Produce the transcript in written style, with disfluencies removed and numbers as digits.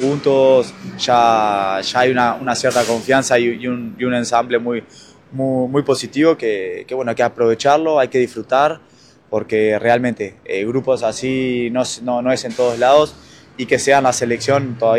puntos, ya hay una cierta confianza y un ensamble muy positivo bueno, hay que aprovecharlo, hay que disfrutar, porque realmente grupos así no es en todos lados, y que sean la selección todavía